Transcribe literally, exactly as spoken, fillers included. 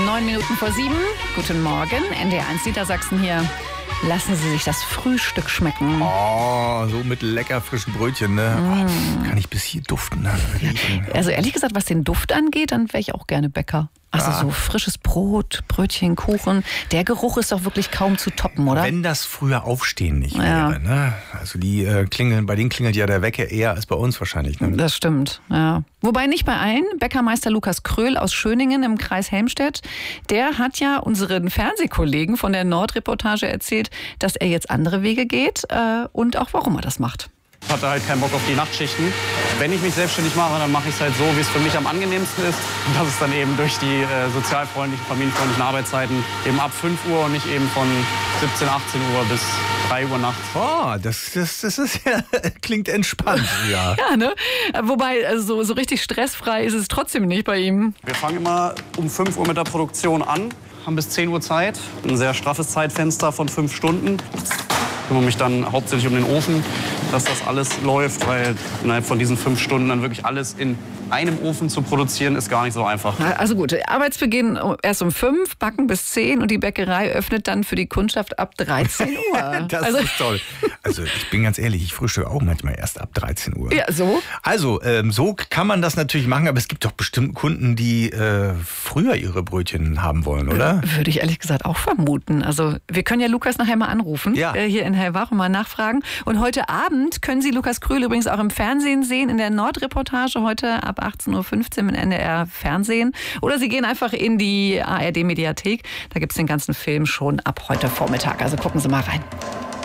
Neun Minuten vor sieben. Guten Morgen, N D R eins Niedersachsen hier. Lassen Sie sich das Frühstück schmecken. Oh, so mit lecker frischen Brötchen, ne? Mm. Oh, kann ich bis hier duften. Ne? Also ehrlich gesagt, was den Duft angeht, dann wäre ich auch gerne Bäcker. Also ah. so frisches Brot, Brötchen, Kuchen. Der Geruch ist doch wirklich kaum zu toppen, oder? Wenn das früher Aufstehen nicht ja. wäre, ne? Also die äh, klingeln, bei denen klingelt ja der Wecker eher als bei uns wahrscheinlich. Ne? Das stimmt, ja. Wobei nicht bei allen. Bäckermeister Lukas Kröhl aus Schöningen im Kreis Helmstedt, der hat ja unseren Fernsehkollegen von der Nordreportage erzählt, dass er jetzt andere Wege geht äh, und auch warum er das macht. Ich hatte halt keinen Bock auf die Nachtschichten. Wenn ich mich selbstständig mache, dann mache ich es halt so, wie es für mich am angenehmsten ist. Und das ist dann eben durch die äh, sozialfreundlichen, familienfreundlichen Arbeitszeiten eben ab fünf Uhr und nicht eben von siebzehn, achtzehn Uhr bis drei Uhr nachts. Oh, das, das, das ist ja, klingt entspannt. Ja, ja ne? Wobei, also so, so richtig stressfrei ist es trotzdem nicht bei ihm. Wir fangen immer um fünf Uhr mit der Produktion an, haben bis zehn Uhr Zeit. Ein sehr straffes Zeitfenster von fünf Stunden. Ich kümmere mich dann hauptsächlich um den Ofen, dass das alles läuft, weil innerhalb von diesen fünf Stunden dann wirklich alles in einem Ofen zu produzieren, ist gar nicht so einfach. Also gut, Arbeitsbeginn erst um fünf, Backen bis zehn und die Bäckerei öffnet dann für die Kundschaft ab dreizehn Uhr. Das also ist toll. Also ich bin ganz ehrlich, ich frühstücke auch manchmal erst ab dreizehn Uhr. Ja, so? Also ähm, so kann man das natürlich machen, aber es gibt doch bestimmt Kunden, die äh, früher ihre Brötchen haben wollen, oder? Würde ich ehrlich gesagt auch vermuten. Also wir können ja Lukas nachher mal anrufen, ja. äh, hier in Hellwach und mal nachfragen. Und heute Abend können Sie Lukas Kröhl übrigens auch im Fernsehen sehen, in der Nordreportage heute ab achtzehn Uhr fünfzehn mit N D R Fernsehen. Oder Sie gehen einfach in die A R D Mediathek. Da gibt es den ganzen Film schon ab heute Vormittag. Also gucken Sie mal rein.